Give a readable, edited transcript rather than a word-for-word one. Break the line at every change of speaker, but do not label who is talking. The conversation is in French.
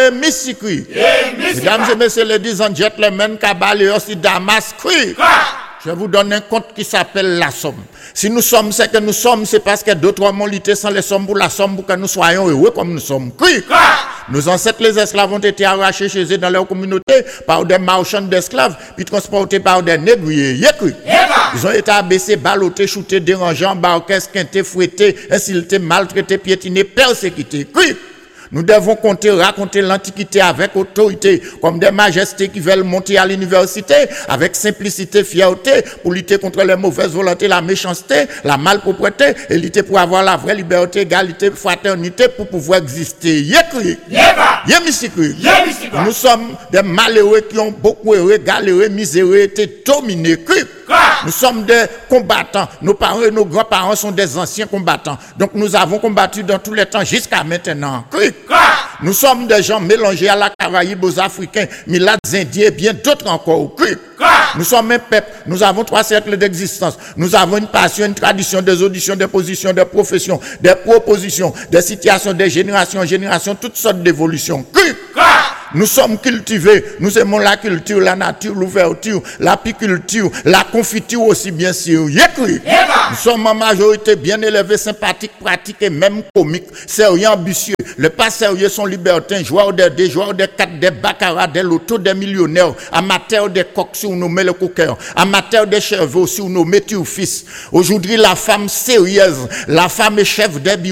Missikri. Mesdames et messieurs, ladies and gentlemen, Kabale aussi Damascus. Je vous donne un conte qui s'appelle la somme. Si nous sommes ce que nous sommes, c'est parce que d'autres ont lutté sans les sommes pour la somme pour que nous soyons heureux comme nous sommes. Nos ancêtres, les esclaves, ont été arrachés chez eux dans leur communauté par des marchands d'esclaves, puis transportés par des négriers. Ils ont été abaissés, ballottés, shootés, dérangeants, barqués, quintés, fouettés, insultés, maltraités, piétinés, persécutés. Nous devons raconter l'Antiquité avec autorité, comme des majestés qui veulent monter à l'université, avec simplicité, fierté, pour lutter contre les mauvaises volontés, la méchanceté, la malpropreté, et lutter pour avoir la vraie liberté, égalité, fraternité, pour pouvoir exister. Nous sommes des malheureux qui ont beaucoup heureux, galéreux, miséreux, été dominés. Nous sommes des combattants. Nos parents et nos grands-parents sont des anciens combattants. Donc nous avons combattu dans tous les temps jusqu'à maintenant. Nous sommes des gens mélangés à la Caraïbe, aux Africains, Milades, Indiens et bien d'autres encore. Nous sommes un peuple. Nous avons 3 siècles d'existence. Nous avons une passion, une tradition, des auditions, des positions, des professions, des propositions, des situations, des générations en génération, toutes sortes d'évolutions. Nous sommes cultivés, nous aimons la culture, la nature, l'ouverture, l'apiculture, la confiture aussi bien sûr. Nous sommes en majorité bien élevés, sympathiques, pratiques et même comiques, sérieux, ambitieux. Les pas sérieux sont libertins, joueurs des dés, joueurs des cartes, des baccarat, des lotos, des millionnaires, amateurs des coqs si on nommait le coqueur, amateurs des chevaux si on nommait fils. Aujourd'hui, la femme sérieuse, la femme est chef des